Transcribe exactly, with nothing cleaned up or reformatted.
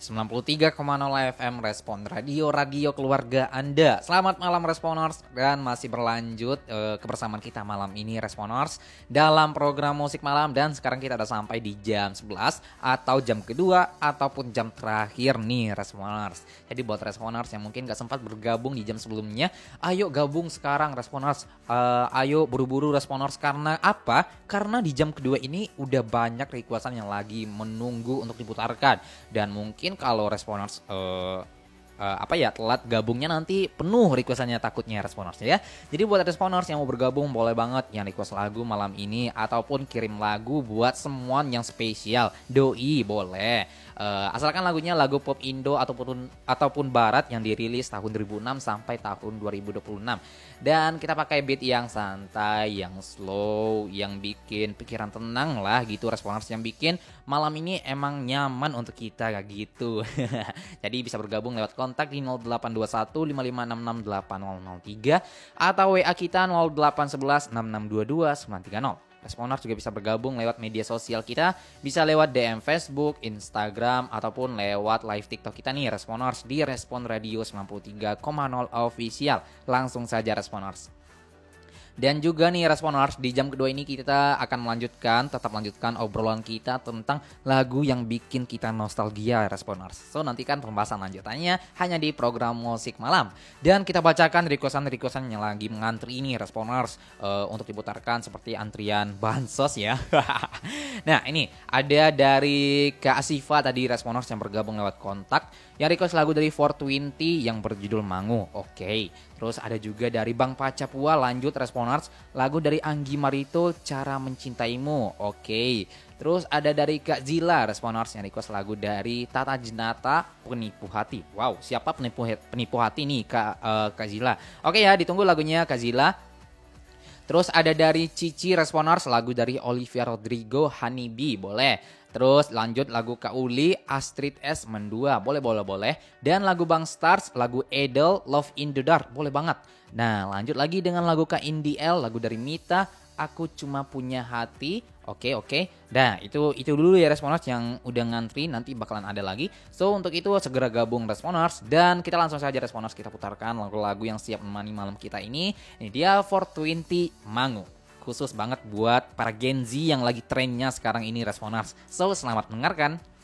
sembilan puluh tiga koma nol F M Respon Radio, radio keluarga Anda. Selamat malam Responers, dan masih berlanjut uh, kebersamaan kita malam ini Responers dalam program musik malam. Dan sekarang kita udah sampai di jam sebelas atau jam kedua ataupun jam terakhir nih Responers. Jadi buat Responers yang mungkin gak sempat bergabung di jam sebelumnya, ayo gabung sekarang Responers. uh, Ayo buru-buru Responers. Karena apa? Karena di jam kedua ini udah banyak requestan yang lagi menunggu untuk diputarkan. Dan mungkin kalau Responers uh, uh, apa ya telat gabungnya, nanti penuh requestannya takutnya Responers ya. Jadi buat Responers yang mau bergabung boleh banget yang request lagu malam ini ataupun kirim lagu buat someone yang spesial, doi boleh. Uh, asalkan lagunya lagu pop Indo ataupun ataupun barat yang dirilis tahun dua ribu enam sampai tahun dua ribu dua puluh enam. Dan kita pakai beat yang santai, yang slow, yang bikin pikiran tenang lah gitu Responers, yang bikin malam ini emang nyaman untuk kita kayak gitu. Jadi bisa bergabung lewat kontak di nol delapan dua satu lima lima enam enam delapan nol nol tiga atau W A kita nol delapan satu satu enam enam dua dua sembilan tiga nol. Responers juga bisa bergabung lewat media sosial kita, bisa lewat D M Facebook, Instagram, ataupun lewat live TikTok kita nih Responers di Respon Radio sembilan puluh tiga koma nol Official. Langsung saja Responers. Dan juga nih Responers, di jam kedua ini kita akan melanjutkan, tetap melanjutkan obrolan kita tentang lagu yang bikin kita nostalgia Responers. So nantikan pembahasan lanjutannya hanya di program musik malam. Dan kita bacakan requestan-requestan yang lagi mengantri ini Responers uh, untuk diputarkan seperti antrian bansos ya. Nah ini ada dari Kak Asifa tadi Responers yang bergabung lewat kontak, yang request lagu dari four twenty yang berjudul Mangu. Oke. Okay. Terus ada juga dari Bang Pacapua, lanjut Responers, lagu dari Anggi Marito, Cara Mencintaimu. Oke. Terus ada dari Kak Zila Responers yang request lagu dari Tata Jenata, Penipu Hati. Wow, siapa penipu penipu hati nih Kak uh, Kak Zila? Oke ya, ditunggu lagunya Kak Zila. Terus ada dari Cici Responers, lagu dari Olivia Rodrigo, Honeybee, boleh. Terus lanjut lagu Kak Uli, Astrid S, Mendua, boleh boleh boleh. Dan lagu Bang Stars, lagu Edel, Love in the Dark, boleh banget. Nah lanjut lagi dengan lagu Kak Indi L, lagu dari Mita, Aku Cuma Punya Hati. Oke oke. Nah itu itu dulu ya Responers yang udah ngantri, nanti bakalan ada lagi. So untuk itu segera gabung Responers, dan kita langsung saja Responers kita putarkan lagu-lagu yang siap menemani malam kita ini. Ini dia four twenty Mangu. Khusus banget buat para Gen Z yang lagi trennya sekarang ini Responers. So selamat mendengarkan.